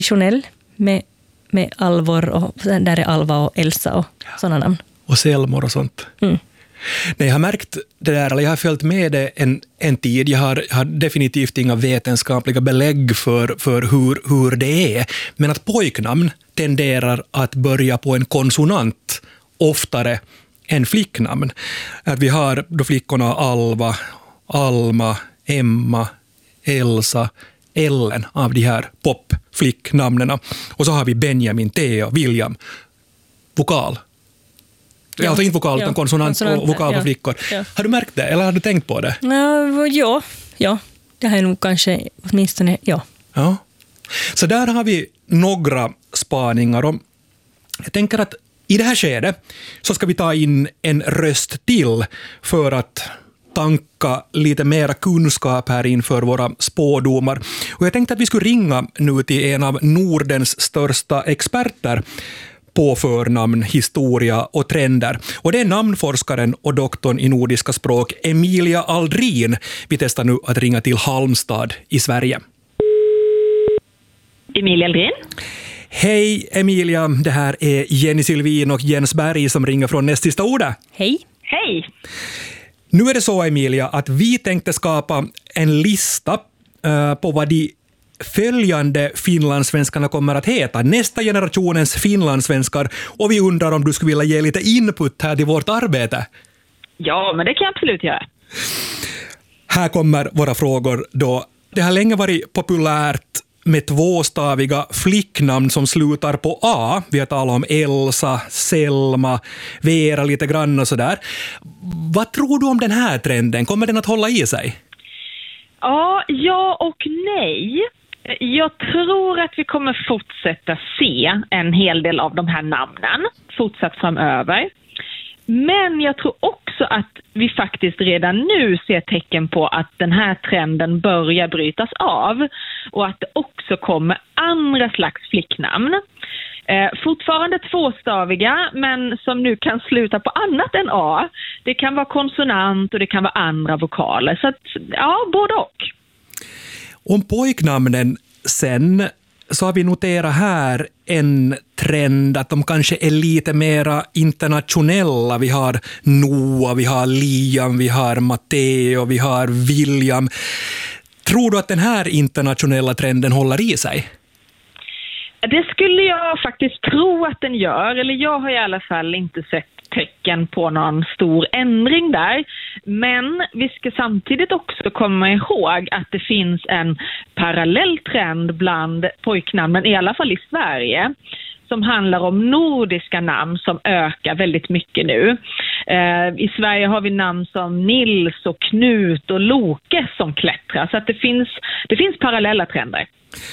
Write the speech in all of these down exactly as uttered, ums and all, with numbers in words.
traditionell med, med Alvor och där är Alva och Elsa och sådana namn. Och Selmor och sånt. Mm. Nej, jag har märkt det där, eller jag har följt med det en, en tid. Jag har, har definitivt inga vetenskapliga belägg för, för hur, hur det är. Men att pojknamn tenderar att börja på en konsonant oftare än flicknamn. Att vi har då flickorna Alva, Alma, Emma, Elsa, Ellen av de här popflicknamnen. Och så har vi Benjamin, Thea, William. Vokal. Ja, alltså inte vokal, utan ja, konsonant, konsonant och vokal på ja, flickor. Ja. Har du märkt det, eller har du tänkt på det? Ja, ja, ja. Det här är nog kanske åtminstone, ja. Ja. Så där har vi några spaningar om. Jag tänker att i det här skedet så ska vi ta in en röst till för att tanka lite mera kunskap här inför våra spådomar. Och jag tänkte att vi skulle ringa nu till en av Nordens största experter på förnamn, historia och trender. Och det är namnforskaren och doktorn i nordiska språk Emilia Aldrin. Vi testar nu att ringa till Halmstad i Sverige. Emilia Aldrin. Hej Emilia, det här är Jenny Sylvin och Jens Berg som ringer från Näst sista ordet. Hej. Hej. Nu är det så Emilia att vi tänkte skapa en lista uh, på vad de följande finlandssvenskarna kommer att heta. Nästa generationens finlandssvenskar. Och vi undrar om du skulle vilja ge lite input här till vårt arbete. Ja, men det kan jag absolut göra. Här kommer våra frågor då. Det har länge varit populärt med tvåstaviga flicknamn som slutar på A. Vi har talat om Elsa, Selma, Vera lite grann och sådär. Vad tror du om den här trenden? Kommer den att hålla i sig? Ja, ja och nej. Jag tror att vi kommer fortsätta se en hel del av de här namnen fortsatt framöver. Men jag tror också att vi faktiskt redan nu ser tecken på att den här trenden börjar brytas av och att det också kommer andra slags flicknamn. Eh, fortfarande tvåstaviga, men som nu kan sluta på annat än A. Det kan vara konsonant och det kan vara andra vokaler. Så att, ja, både och. Om pojknamnen sen så har vi noterat här en trend att de kanske är lite mera internationella. Vi har Noah, vi har Liam, vi har Matteo, vi har William. Tror du att den här internationella trenden håller i sig? Det skulle jag faktiskt tro att den gör. Eller jag har i alla fall inte sett tecken på någon stor ändring där. Men vi ska samtidigt också komma ihåg att det finns en parallell trend bland pojknamnen, i alla fall i Sverige, som handlar om nordiska namn som ökar väldigt mycket nu. Eh, I Sverige har vi namn som Nils och Knut och Loke som klättrar. Så att det finns, det finns parallella trender.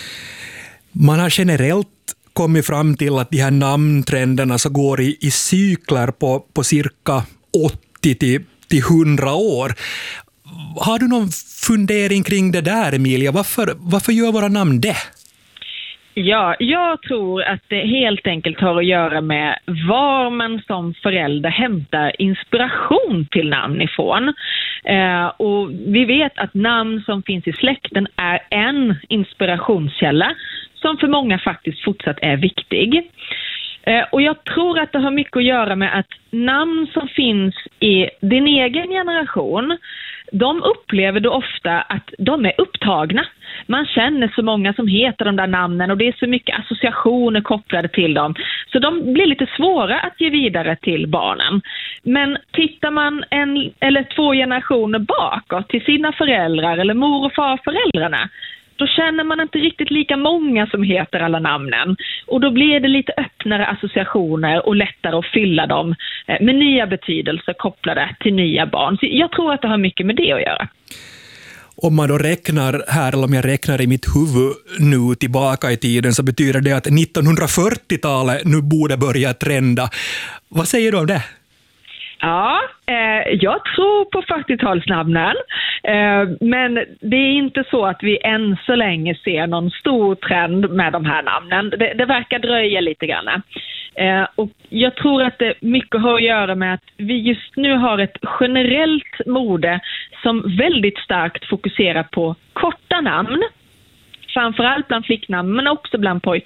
Man har generellt kommit fram till att de här namntrenderna så går i, i cykler på, på cirka åttio till hundra år. Har du någon fundering kring det där, Emilia? Varför, varför gör våra namn det? Ja, jag tror att det helt enkelt har att göra med var man som förälder hämtar inspiration till namn ifrån. Eh, och vi vet att namn som finns i släkten är en inspirationskälla som för många faktiskt fortsatt är viktig. Eh, och jag tror att det har mycket att göra med att namn som finns i din egen generation, de upplever då ofta att de är upptagna. Man känner så många som heter de där namnen och det är så mycket associationer kopplade till dem. Så de blir lite svåra att ge vidare till barnen. Men tittar man en eller två generationer bakåt till sina föräldrar eller mor- och farföräldrarna, då känner man inte riktigt lika många som heter alla namnen. Och då blir det lite öppnare associationer och lättare att fylla dem med nya betydelser kopplade till nya barn. Så jag tror att det har mycket med det att göra. Om man då räknar här, eller om jag räknar i mitt huvud nu tillbaka i tiden, så betyder det att nittonhundrafyrtiotalet nu borde börja trenda. Vad säger du om det? Ja, eh, jag tror på fyrtiotalsnamnen. Eh, men det är inte så att vi än så länge ser någon stor trend med de här namnen. Det, det verkar dröja lite grann. Eh, och jag tror att det mycket har att göra med att vi just nu har ett generellt mode som väldigt starkt fokuserar på korta namn. Framförallt bland flicknamn men också bland pojknamn.